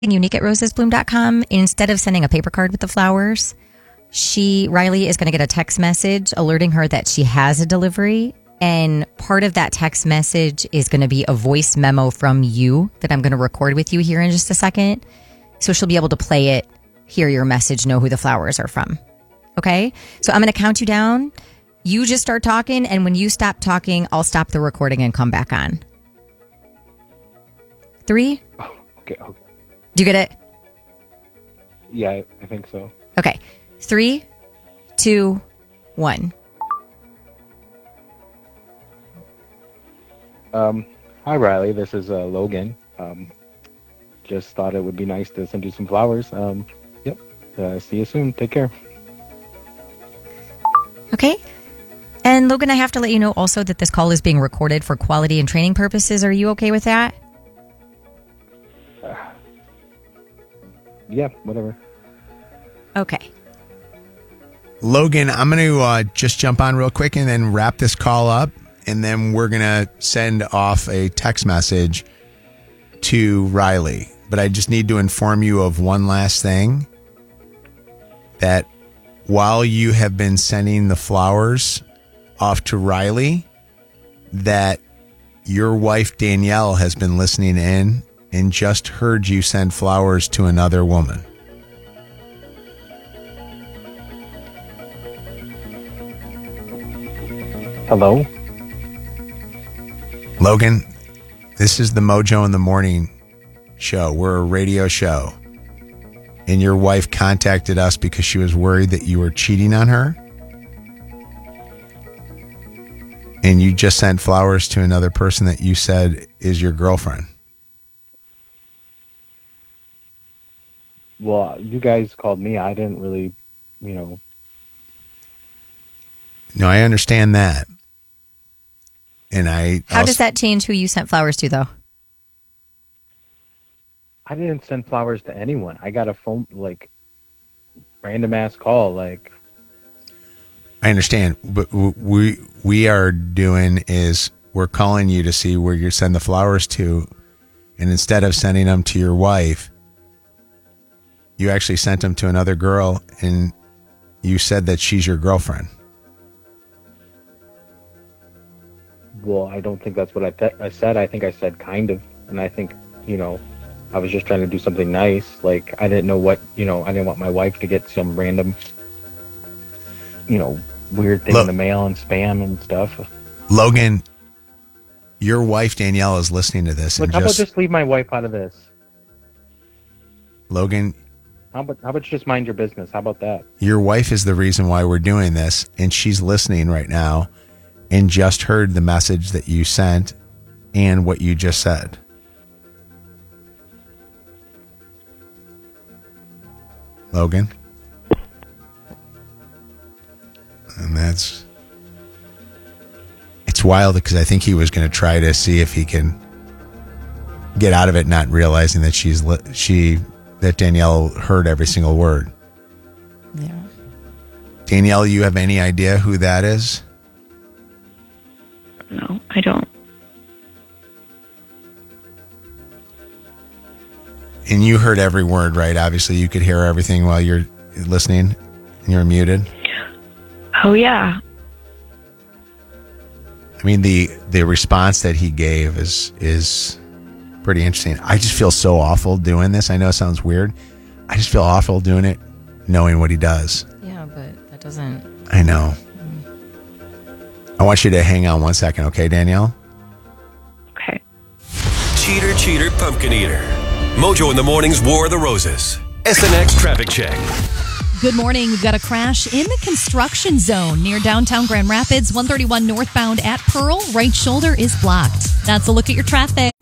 unique at rosesbloom.com. Instead of sending a paper card with the flowers, Riley is going to get a text message alerting her that she has a delivery. And part of that text message is going to be a voice memo from you that I'm going to record with you here in just a second. So she'll be able to play it, hear your message, know who the flowers are from. Okay? So I'm going to count you down. You just start talking. And when you stop talking, I'll stop the recording and come back on. 3. Oh, okay. Do you get it? Yeah, I think so. Okay. 3, 2, 1. Hi, Riley. This is Logan. Just thought it would be nice to send you some flowers. Yep. See you soon. Take care. Okay. And Logan, I have to let you know also that this call is being recorded for quality and training purposes. Are you okay with that? Yeah, whatever. Okay. Logan, I'm going to just jump on real quick and then wrap this call up. And then we're going to send off a text message to Riley. But I just need to inform you of one last thing. That while you have been sending the flowers off to Riley, that your wife Danielle has been listening in and just heard you send flowers to another woman. Hello? Logan, this is the Mojo in the Morning show. We're a radio show. And your wife contacted us because she was worried that you were cheating on her. And you just sent flowers to another person that you said is your girlfriend. Well, you guys called me. I didn't really, No, I understand that. And How does that change who you sent flowers to, though? I didn't send flowers to anyone. I got a phone, random ass call, I understand, but we are doing is we're calling you to see where you send the flowers to, and instead of sending them to your wife, you actually sent them to another girl, and you said that she's your girlfriend. Well, I don't think that's what I said. I think I said kind of, and I think, I was just trying to do something nice. I didn't know what, I didn't want my wife to get some random, weird thing in the mail and spam and stuff. Logan, your wife Danielle is listening to this. Look, how about just leave my wife out of this? Logan, how about you just mind your business? How about that? Your wife is the reason why we're doing this, and she's listening right now and just heard the message that you sent and what you just said. Logan? And it's wild because I think he was going to try to see if he can get out of it, not realizing that that Danielle heard every single word. Yeah. Danielle, you have any idea who that is? No, I don't. And you heard every word, right? Obviously, you could hear everything while you're listening and you're muted. Oh, yeah. I mean, the response that he gave is pretty interesting. I just feel so awful doing this. I know it sounds weird. I just feel awful doing it, knowing what he does. Yeah, but that doesn't... I know. I want you to hang on 1 second, okay, Danielle? Okay. Cheater, cheater, pumpkin eater. Mojo in the Morning's War of the Roses. SNX Traffic Check. Good morning. We've got a crash in the construction zone near downtown Grand Rapids, 131 northbound at Pearl. Right shoulder is blocked. That's a look at your traffic.